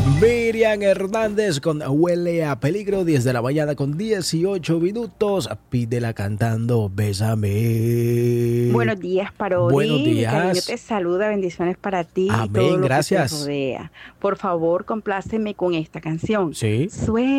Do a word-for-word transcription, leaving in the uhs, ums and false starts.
Miriam Hernández con Huele a Peligro, diez de la mañana con dieciocho minutos. Pídela cantando Bésame. Buenos días, Parodi. Buenos días. Mi cariño te saluda, bendiciones para ti. Amén, y todo lo gracias. que te rodea. Por favor, compláceme con esta canción. Sí. Sueño